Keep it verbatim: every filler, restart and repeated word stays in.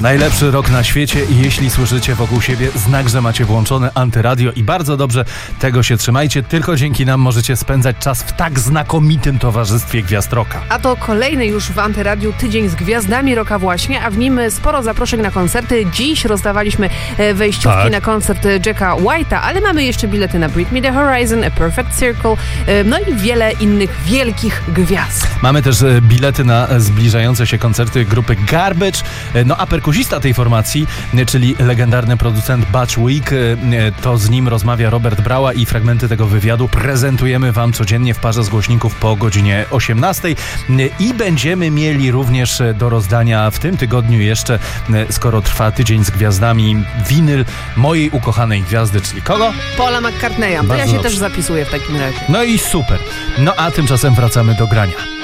Najlepszy rok na świecie i jeśli słyszycie wokół siebie znak, że macie włączone Antyradio i bardzo dobrze, tego się trzymajcie. Tylko dzięki nam możecie spędzać czas w tak znakomitym towarzystwie Gwiazd Rocka. A to kolejny już w Antyradiu tydzień z Gwiazdami Rocka właśnie, a w nim sporo zaproszeń na koncerty. Dziś rozdawaliśmy wejściówki tak. na koncert Jacka White'a, ale mamy jeszcze bilety na Bring Me The Horizon, A Perfect Circle, no i wiele innych wielkich gwiazd. Mamy też bilety na zbliżające się koncerty grupy Garbage, no a perkusista tej formacji, czyli legendarny producent Butch Vig, to z nim rozmawia Robert Brała i fragmenty tego wywiadu prezentujemy wam codziennie w parze z głośników po godzinie osiemnastej i będziemy mieli również do rozdania w tym tygodniu jeszcze, skoro trwa tydzień z gwiazdami, winyl mojej ukochanej gwiazdy, czyli kogo? Paula McCartneya. To ja się dobrze. też zapisuję w takim razie. No i super. No a tymczasem wracamy do grania.